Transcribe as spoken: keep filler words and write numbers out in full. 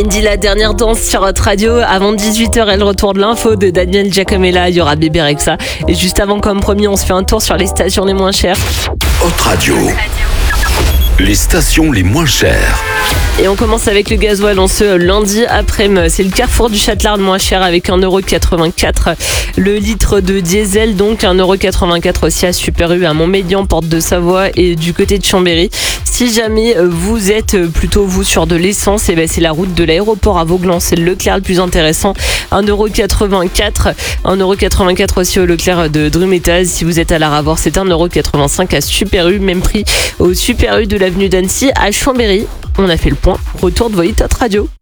Indy, la dernière danse sur votre radio. Avant dix-huit heures, elle retourne l'info de Daniel Giacomella. Il y aura Bébé Rexha. Et juste avant, comme promis, on se fait un tour sur les stations les moins chères. Hot Radio. Les stations les moins chères. Et on commence avec le gasoil en ce lundi après-midi. C'est le Carrefour du Châtelard le moins cher avec un euro quatre-vingt-quatre. Le litre de diesel, donc un euro quatre-vingt-quatre aussi à Super U, à Montmélian, Porte de Savoie et du côté de Chambéry. Si jamais vous êtes plutôt vous sur de l'essence, et ben c'est la route de l'aéroport à Vauglans. C'est le Leclerc le plus intéressant. un euro quatre-vingt-quatre. un euro quatre-vingt-quatre aussi au Leclerc de Drumettaz. Si vous êtes à la Ravor, c'est un euro quatre-vingt-cinq à Super U. Même prix au Super U de l'avenue d'Annecy à Chambéry. On a fait le point. Retour de Voït Hot Radio.